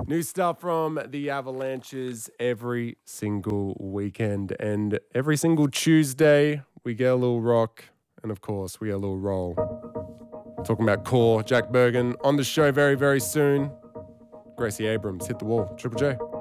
New stuff from the Avalanches every single weekend and every single Tuesday. We get a little rock and, of course, we get a little roll. Talking about Core, Jack Bergen on the show very, very soon. Gracie Abrams, Hit the Wall, Triple J.